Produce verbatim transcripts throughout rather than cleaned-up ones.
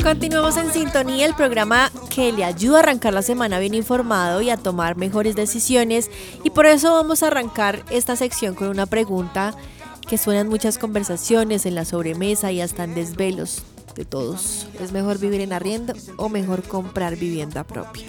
Continuamos en Sintonía, el programa que le ayuda a arrancar la semana bien informado y a tomar mejores decisiones. Y por eso vamos a arrancar esta sección con una pregunta que suena en muchas conversaciones, en la sobremesa y hasta en desvelos de todos. ¿Es mejor vivir en arriendo o mejor comprar vivienda propia?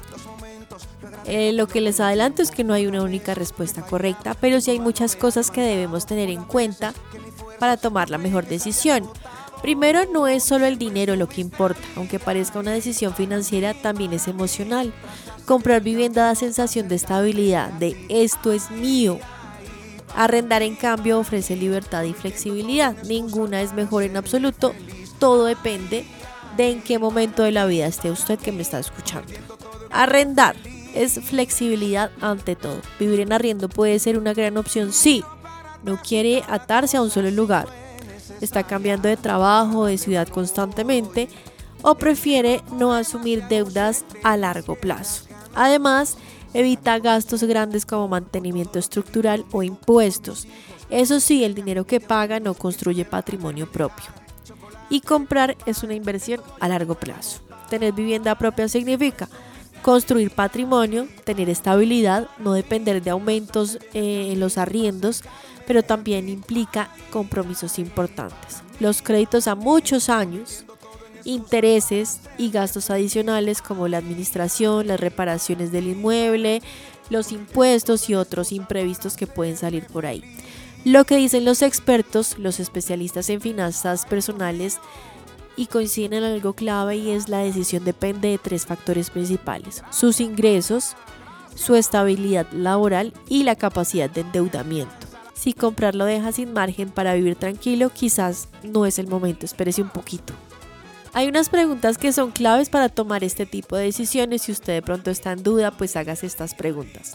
Eh, lo que les adelanto es que no hay una única respuesta correcta, pero sí hay muchas cosas que debemos tener en cuenta para tomar la mejor decisión. Primero, no es solo el dinero lo que importa, aunque parezca una decisión financiera, también es emocional. Comprar vivienda da sensación de estabilidad, de esto es mío. Arrendar, en cambio, ofrece libertad y flexibilidad. Ninguna es mejor en absoluto, todo depende de en qué momento de la vida esté usted que me está escuchando. Arrendar es flexibilidad ante todo. Vivir en arriendo puede ser una gran opción si no quiere atarse a un solo lugar, está cambiando de trabajo, de ciudad constantemente o prefiere no asumir deudas a largo plazo. Además, evita gastos grandes como mantenimiento estructural o impuestos. Eso sí, el dinero que paga no construye patrimonio propio. Y comprar es una inversión a largo plazo. Tener vivienda propia significa construir patrimonio, tener estabilidad, no depender de aumentos eh, en los arriendos, pero también implica compromisos importantes. Los créditos a muchos años, intereses y gastos adicionales como la administración, las reparaciones del inmueble, los impuestos y otros imprevistos que pueden salir por ahí. Lo que dicen los expertos, los especialistas en finanzas personales, y coinciden en algo clave, y es la decisión depende de tres factores principales: sus ingresos, su estabilidad laboral y la capacidad de endeudamiento. Si comprar lo deja sin margen para vivir tranquilo, quizás no es el momento, espérese un poquito. Hay unas preguntas que son claves para tomar este tipo de decisiones. Si usted de pronto está en duda, pues hágase estas preguntas.